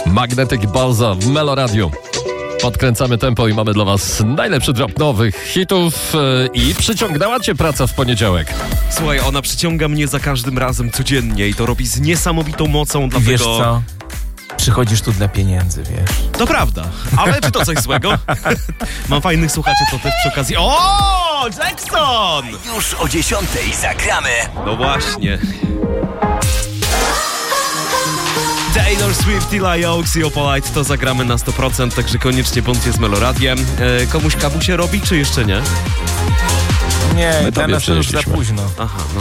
Magnetic Balza w Melo Radio. Podkręcamy tempo i mamy dla was najlepszy drop nowych hitów i przyciągnęła cię praca w poniedziałek. Słuchaj, ona przyciąga mnie za każdym razem codziennie i to robi z niesamowitą mocą, dlatego... Wiesz co? Przychodzisz tu dla pieniędzy, wiesz. To prawda, ale czy to coś złego? Mam fajnych słuchaczy, to też przy okazji... O! Jackson! Już o 10:00 zagramy. No właśnie. Taylor Swift, Eli Oaks i Opalite to zagramy na 100%, także koniecznie bądźcie z Meloradiem. Komuś kabusie robi, czy jeszcze nie? Nie, My tobie teraz to już za przynieśliśmy. późno. Aha, no